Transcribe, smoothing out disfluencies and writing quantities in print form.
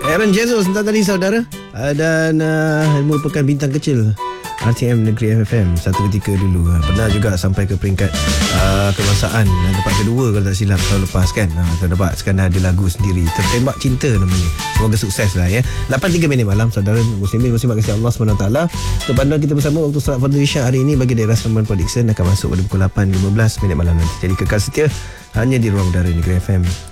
Aaron Jesus entah tadi saudara. Dan merupakan bintang kecil RTM Negeri FM satu ketika dulu. Pernah juga sampai ke peringkat kebangsaan, tempat kedua kalau tak silap tahun lepas kan. Terdapat sekarang ada lagu sendiri, Tertembak Cinta namanya. Semoga sukses lah ya. 8.3 malam saudara muslimin muslimat kasih Allah SWT. Untuk panduan kita bersama waktu solat Fardhu Isyak hari ini bagi daerah Sembang Prediction akan masuk pada pukul 8.15 malam nanti. Jadi kekal setia hanya di ruang udara Negeri FM.